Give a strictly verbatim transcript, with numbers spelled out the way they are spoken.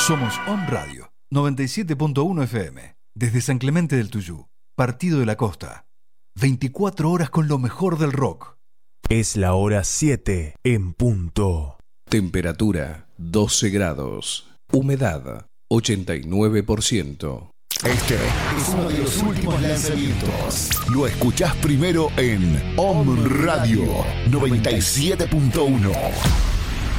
Somos Om Radio, noventa y siete punto uno F M, desde San Clemente del Tuyú, Partido de la Costa. veinticuatro horas con lo mejor del rock. Es la hora siete en punto. Temperatura doce grados. Humedad ochenta y nueve por ciento. Este es uno de los últimos lanzamientos. Lo escuchás primero en Om Radio noventa y siete punto uno.